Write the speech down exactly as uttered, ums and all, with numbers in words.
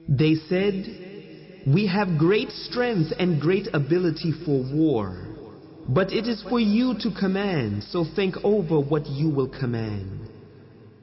They said, "We have great strength and great ability for war. But it is for you to command, so think over what you will command."